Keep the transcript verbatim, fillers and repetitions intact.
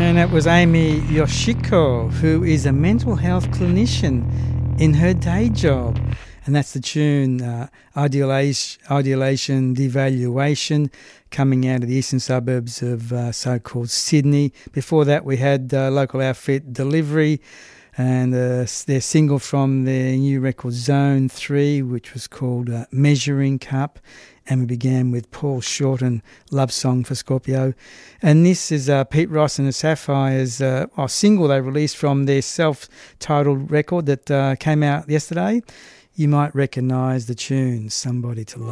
And it was Amy Yoshiko, who is a mental health clinician in her day job. And that's the tune, uh, Ideation, Ideation Devaluation, coming out of the eastern suburbs of uh, so-called Sydney. Before that, we had uh, local outfit Delivery, and uh, their single from their new record Zone three, which was called uh, Measuring Cup. And we began with Paul Shorten, Love Song for Scorpio. And this is uh, Pete Ross and the Sapphires, uh, a single they released from their self-titled record that uh, came out yesterday. You might recognise the tune, Somebody to Love.